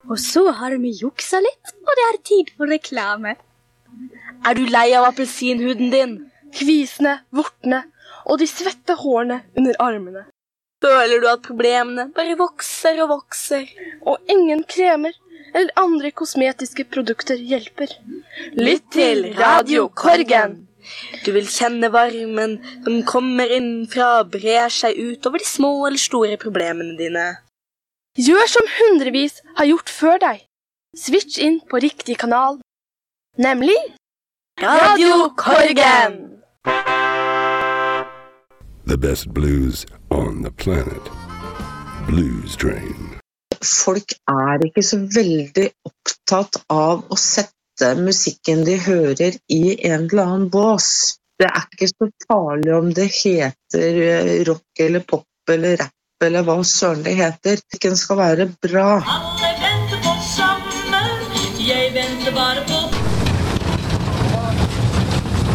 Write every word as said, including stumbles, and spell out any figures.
Og så har vi juksa litt, og det er tid for reklame. Er du lei av appelsinhuden din? Kvisene, vortene og de svette hårene under armene. Føler du at problemene bare vokser og vokser? Og ingen kremer eller andre kosmetiske produkter hjelper. Lytt til Radio Korgen. Du vil kjenne varmen som kommer innenfra og brer seg ut over de små eller store problemene dine. Gjør som hundrevis har gjort før deg. Switch inn på riktig kanal. Nemlig Radio Korgen. The best blues on the planet. Blues Train. Folk er ikke så veldig opptatt av å sette musikken de hører i en eller annen bås. Det er ikke så farlig om det heter rock eller pop eller rap eller hva søren det heter. Musikken skal være bra. Alle venter på sommer, jeg venter bare på